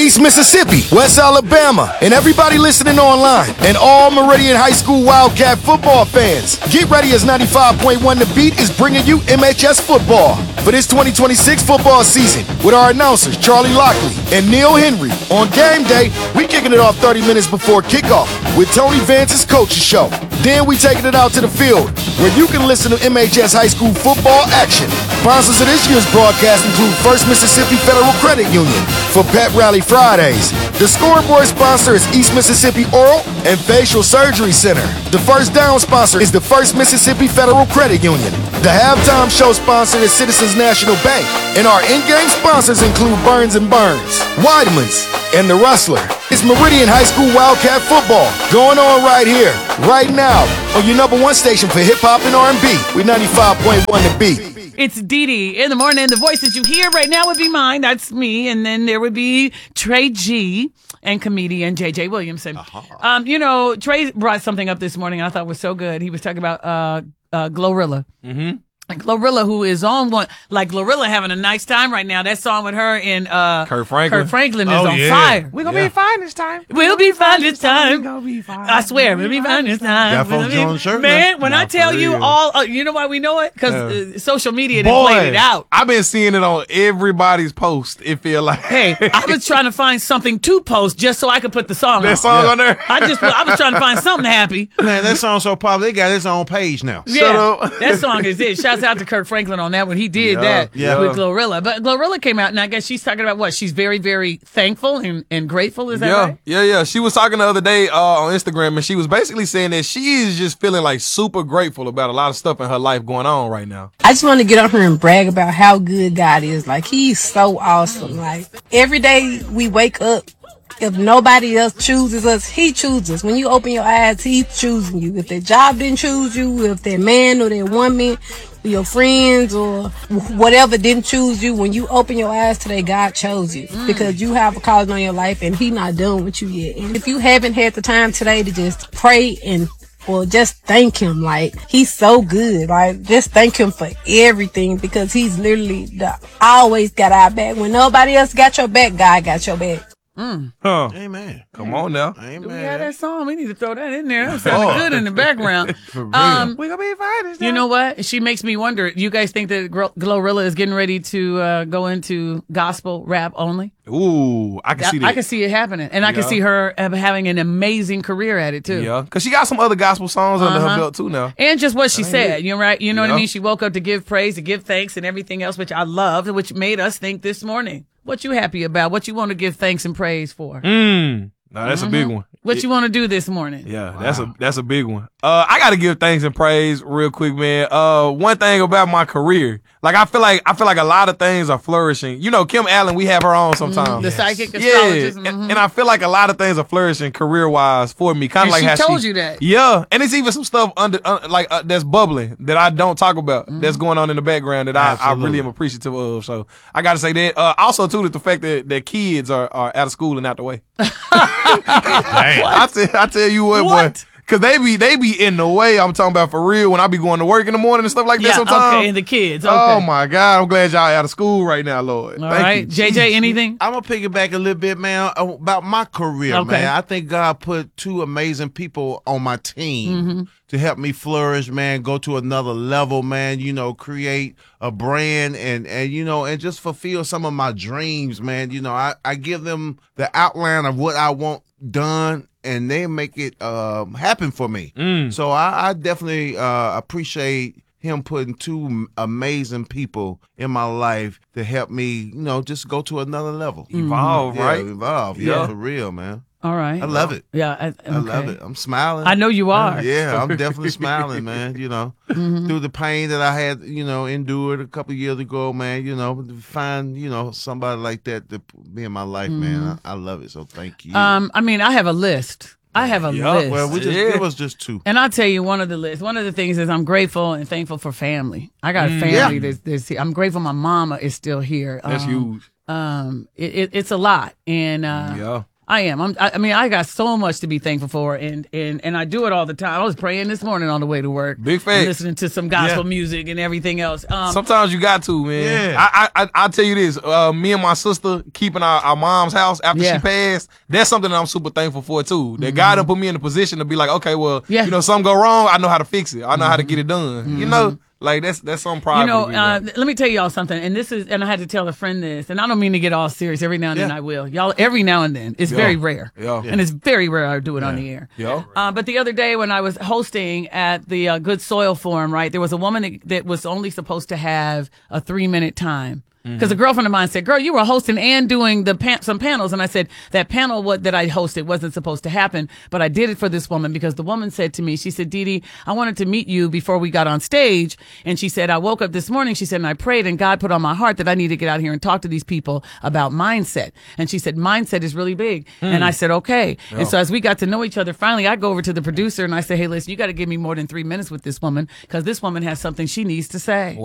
East Mississippi, West Alabama, and everybody listening online, and all Meridian High School Wildcat football fans. Get ready as 95.1 The Beat is bringing you MHS football for this 2026 football season with our announcers Charlie Lockley and Neil Henry. On game day, we kicking it off 30 minutes before kickoff with Tony Vance's Coaches Show. Then we taking it out to the field where you can listen to MHS High School football action. Sponsors of this year's broadcast include First Mississippi Federal Credit Union for Pet Rally Fridays. The scoreboard sponsor is East Mississippi Oral and Facial Surgery Center. The first down sponsor is the First Mississippi Federal Credit Union. The halftime show sponsor is Citizens National Bank. And our in-game sponsors include Burns & Burns, Weidman's, and The Rustler. It's Meridian High School Wildcat football going on right here, right now, on your number one station for hip-hop and R&B with 95.1 The Beat. It's Dee Dee in the morning. The voice that you hear right now would be mine. That's me. And then there would be Trey G and comedian J.J. Williamson. Trey brought something up this morning I thought was so good. He was talking about Glorilla. Mm-hmm. Glorilla, who is on one, like Glorilla having a nice time right now. That song with her and Kurt Franklin is on fire. We're going to be fine this time. We'll be fine this time. We're going to be fine. I swear, we'll be fine this time. Got folks on the shirt. Man, when I tell you all, you know why we know it? Because social media done played it out. I've been seeing it on everybody's post, it feel like. Hey, I was trying to find something to post just so I could put the song that song on there? I was trying to find something happy. Man, that song's so popular. They got its own page now. Yeah, Shut up. That song is it. Shouts out to Kurt Franklin on that one. He did that with Glorilla. But Glorilla came out, and I guess she's talking about what? She's very, very thankful and grateful. Is that right? Yeah. She was talking the other day on Instagram, and she was basically saying that she is just feeling like super grateful about a lot of stuff in her life going on right now. I just want to get on here and brag about how good God is. Like, he's so awesome. Like, every day we wake up, if nobody else chooses us, he chooses us. When you open your eyes, he's choosing you. If that job didn't choose you, if that man or that woman, your friends or whatever didn't choose you, when you open your eyes today, God chose you because you have a calling on your life and he not done with you yet. And if you haven't had the time today to just pray or just thank him, like, he's so good. Like, just thank him for everything because he's literally always got our back. When nobody else got your back, God got your back. Amen. Come on now. Amen. Do we have that song? We need to throw that in there. That sounded good in the background. We're going to be fine. You know what? She makes me wonder. You guys think that Glorilla is getting ready to go into gospel rap only? Ooh, I can see that. I can see it happening. And I can see her having an amazing career at it, too. Yeah, because she got some other gospel songs under her belt, too, now. And just what she said, you know, right? You know what I mean? She woke up to give praise, to give thanks, and everything else, which I loved, which made us think this morning. What you happy about? What you want to give thanks and praise for? No, that's a big one. What you want to do this morning? Yeah, that's a big one. I got to give thanks and praise real quick, man. One thing about my career, like I feel like a lot of things are flourishing. You know, Kim Allen, we have her on sometimes. The psychic astrologist. And I feel like a lot of things are flourishing career wise for me. Kind of like she how told you that. Yeah, and it's even some stuff that's bubbling that I don't talk about. That's going on in the background that I really am appreciative of. So I got to say that. Also too, that the fact that kids are out of school and out the way. I tell you what, boy. Cause they be in the way. I'm talking about for real when I be going to work in the morning and stuff like that sometimes. Okay, and the kids. Okay. Oh my God, I'm glad y'all out of school right now, Lord. All Thank right, you. JJ, anything? I'm gonna piggyback a little bit, man, about my career, man. I think God put two amazing people on my team to help me flourish, man. Go to another level, man. You know, create a brand and you know, and just fulfill some of my dreams, man. You know, I give them the outline of what I want done, and they make it happen for me. So I definitely appreciate him putting two amazing people in my life to help me, you know, just go to another level. Evolve, right? Evolve, yeah, for real, man. All right. I love it. Yeah, I love it. I'm smiling. I know you are. Yeah, I'm definitely smiling, man. You know, through the pain that I had, you know, endured a couple of years ago, man. You know, to find, you know, somebody like that to be in my life, man. I love it. So thank you. I mean, I have a list. List. Well, it was just two. And I'll tell you one of the things is I'm grateful and thankful for family. I got a family that's here. I'm grateful my mama is still here. That's huge. It's a lot. And I am. I mean, I got so much to be thankful for, and I do it all the time. I was praying this morning on the way to work. Big facts. Listening to some gospel music and everything else. Sometimes you got to, man. Yeah. I'll tell you this. Me and my sister keeping our mom's house after she passed, that's something that I'm super thankful for, too. That God done put me in a position to be like, okay, well, you know, something go wrong, I know how to fix it. I know how to get it done. You know? Like that's some pride. You know, let me tell y'all something, and I had to tell a friend this, and I don't mean to get all serious. Every now and then I will. Y'all, every now and then. It's very rare. And it's very rare I do it on the air. But the other day when I was hosting at the Good Soil Forum, right, there was a woman that was only supposed to have a 3-minute time. Because a girlfriend of mine said, girl, you were hosting and doing some panels. And I said, that panel that I hosted wasn't supposed to happen, but I did it for this woman because the woman said to me, she said, Dee Dee, I wanted to meet you before we got on stage. And she said, I woke up this morning, she said, and I prayed and God put on my heart that I need to get out here and talk to these people about mindset. And she said, mindset is really big. And I said, okay. And so as we got to know each other, finally I go over to the producer and I say, hey, listen, you got to give me more than 3 minutes with this woman because this woman has something she needs to say.